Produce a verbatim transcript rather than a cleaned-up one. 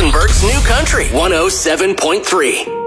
Gothenburg's New Country one oh seven point three.